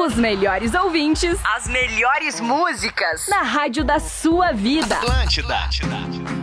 Os melhores ouvintes. As melhores músicas. Na rádio da sua vida. Atlântida.